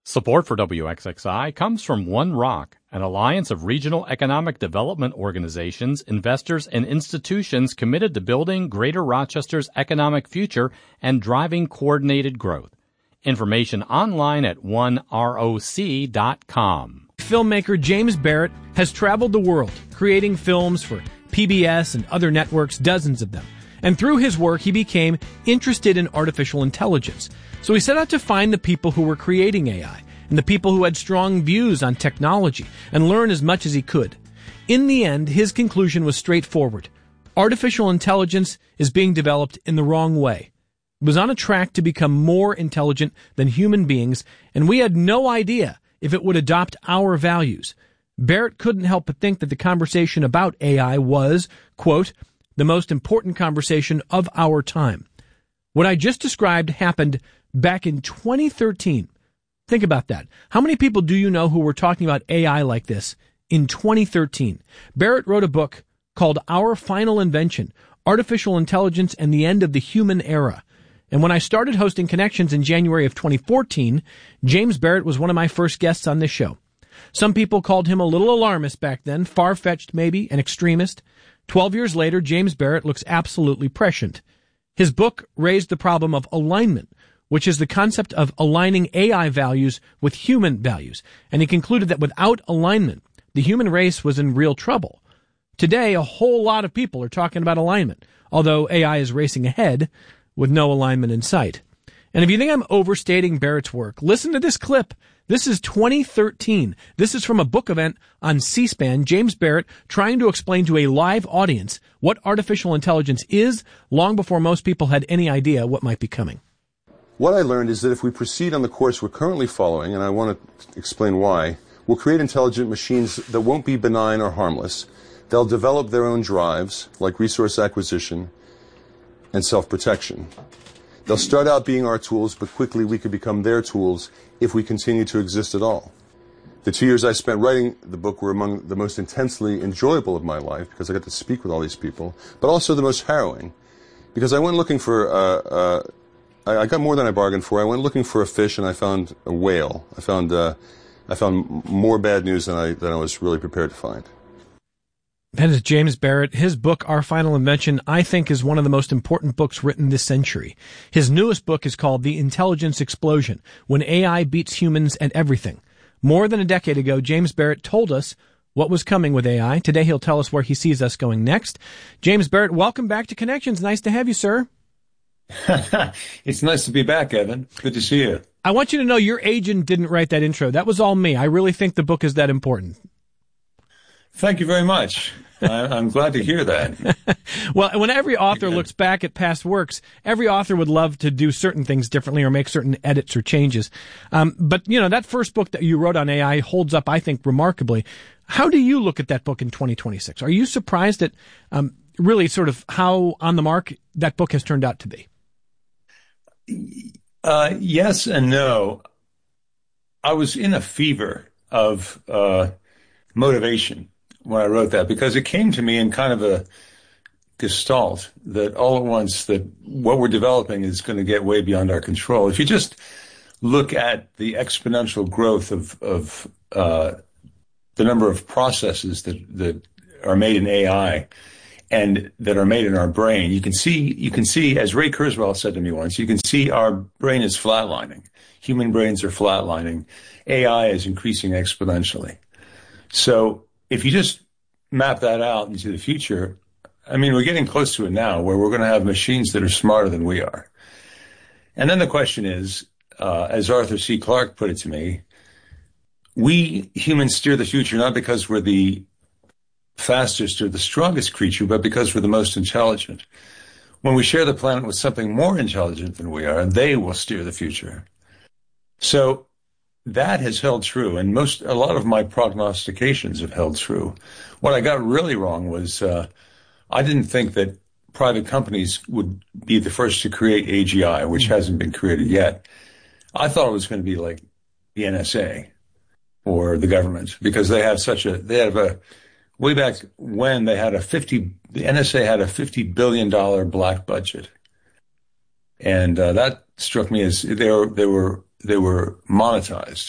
Support for WXXI comes from One Rock, an alliance of regional economic development organizations, investors, and institutions committed to building Greater Rochester's economic future and driving coordinated growth. Information online at oneroc.com. Filmmaker James Barrett has traveled the world, creating films for PBS and other networks, dozens of them. And through his work, he became interested in artificial intelligence. So he set out to find the people who were creating AI and the people who had strong views on technology and learn as much as he could. In the end, his conclusion was straightforward. Artificial intelligence is being developed in the wrong way. It was on a track to become more intelligent than human beings, and we had no idea if it would adopt our values. Barrett couldn't help but think that the conversation about AI was, quote, the most important conversation of our time. What I just described happened back in 2013. Think about that. How many people do you know who were talking about AI like this in 2013? Barrett wrote a book called Our Final Invention, Artificial Intelligence and the End of the Human Era. And when I started hosting Connections in January of 2014, James Barrett was one of my first guests on this show. Some people called him a little alarmist back then, far-fetched maybe, an extremist. 12 years later, James Barrett looks absolutely prescient. His book raised the problem of alignment, which is the concept of aligning AI values with human values. And he concluded that without alignment, the human race was in real trouble. Today, a whole lot of people are talking about alignment, although AI is racing ahead with no alignment in sight. And if you think I'm overstating Barrett's work, listen to this clip. This is 2013. This is from a book event on C-SPAN. James Barrett trying to explain to a live audience what artificial intelligence is long before most people had any idea what might be coming. What I learned is that if we proceed on the course we're currently following, and I want to explain why, we'll create intelligent machines that won't be benign or harmless. They'll develop their own drives, like resource acquisition and self-protection. They'll start out being our tools, but quickly we could become their tools if we continue to exist at all. The 2 years I spent writing the book were among the most intensely enjoyable of my life because I got to speak with all these people, but also the most harrowing because I went looking for I got more than I bargained for. I went looking for a fish and I found a whale. I found more bad news than I was really prepared to find. That is James Barrett. His book, Our Final Invention, I think is one of the most important books written this century. His newest book is called The Intelligence Explosion, When AI Beats Humans at Everything. More than a decade ago, James Barrett told us what was coming with AI. Today he'll tell us where he sees us going next. James Barrett, welcome back to Connections. Nice to have you, sir. It's nice to be back, Evan. Good to see you. I want you to know your agent didn't write that intro. That was all me. I really think the book is that important. Thank you very much. I'm glad to hear that. Well, when every author looks back at past works, every author would love to do certain things differently or make certain edits or changes. But, you know, that first book that you wrote on AI holds up, I think, remarkably. How do you look at that book in 2026? Are you surprised at really sort of how on the mark that book has turned out to be? Yes and no. I was in a fever of motivation when I wrote that because it came to me in kind of a gestalt that all at once that what we're developing is going to get way beyond our control. If you just look at the exponential growth of the number of processes that are made in AI and that are made in our brain, you can see, as Ray Kurzweil said to me once, you can see our brain is flatlining. Human brains are flatlining. AI is increasing exponentially. So if you just map that out into the future, I mean, we're getting close to it now where we're going to have machines that are smarter than we are. And then the question is, as Arthur C. Clarke put it to me, we humans steer the future not because we're the fastest or the strongest creature, but because we're the most intelligent. When we share the planet with something more intelligent than we are, they will steer the future. So that has held true, and a lot of my prognostications have held true. What I got really wrong was I didn't think that private companies would be the first to create AGI, which hasn't been created yet. I thought it was going to be like the NSA or the government because they have way back when the NSA had a $50 billion black budget. And that struck me as they were monetized.